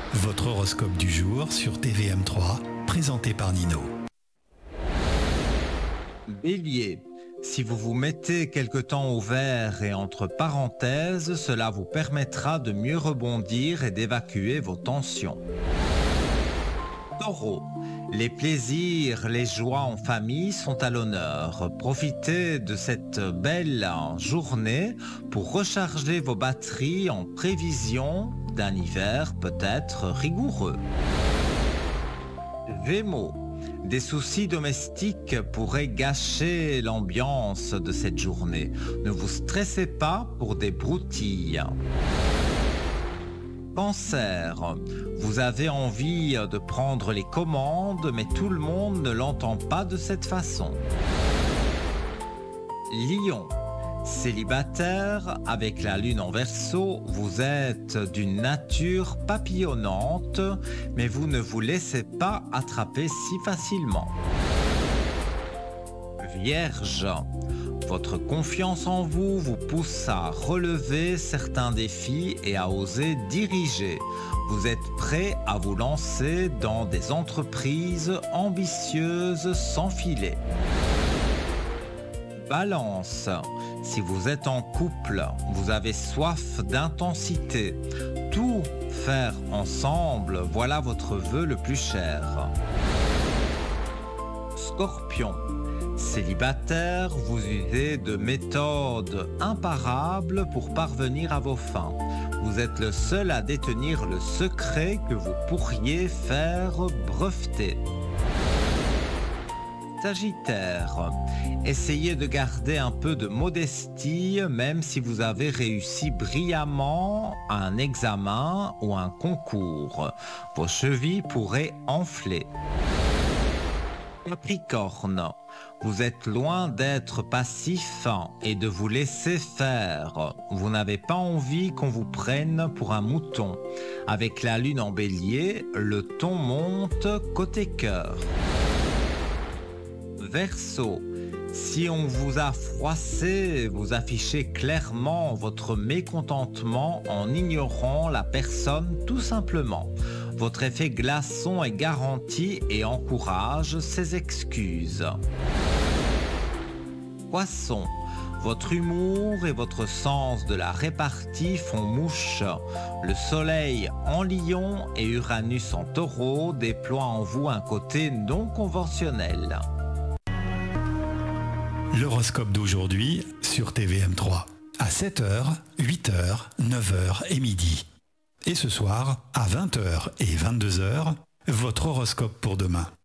Votre horoscope du jour sur TVM3, présenté par Nino. Bélier, si vous vous mettez quelque temps au vert et entre parenthèses, cela vous permettra de mieux rebondir et d'évacuer vos tensions. Taureau, les plaisirs, les joies en famille sont à l'honneur. Profitez de cette belle journée pour recharger vos batteries en prévision d'un hiver peut-être rigoureux. Gémeaux, des soucis domestiques pourraient gâcher l'ambiance de cette journée. Ne vous stressez pas pour des broutilles. Cancer, vous avez envie de prendre les commandes, mais tout le monde ne l'entend pas de cette façon. Lion, célibataire, avec la lune en Verseau, vous êtes d'une nature papillonnante, mais vous ne vous laissez pas attraper si facilement. Vierge, votre confiance en vous vous pousse à relever certains défis et à oser diriger. Vous êtes prêt à vous lancer dans des entreprises ambitieuses sans filet. Balance, si vous êtes en couple, vous avez soif d'intensité. Tout faire ensemble, voilà votre vœu le plus cher. Scorpion, célibataire, vous usez de méthodes imparables pour parvenir à vos fins. Vous êtes le seul à détenir le secret que vous pourriez faire breveter. Sagittaire, essayez de garder un peu de modestie même si vous avez réussi brillamment un examen ou un concours. Vos chevilles pourraient enfler. Capricorne, vous êtes loin d'être passif et de vous laisser faire. Vous n'avez pas envie qu'on vous prenne pour un mouton. Avec la lune en bélier, le ton monte côté cœur. Verseau, si on vous a froissé, vous affichez clairement votre mécontentement en ignorant la personne tout simplement. Votre effet glaçon est garanti et encourage ses excuses. Poisson, votre humour et votre sens de la répartie font mouche. Le soleil en Lion et Uranus en Taureau déploient en vous un côté non conventionnel. L'horoscope d'aujourd'hui sur TVM3, à 7h, 8h, 9h et midi. Et ce soir, à 20h et 22h, votre horoscope pour demain.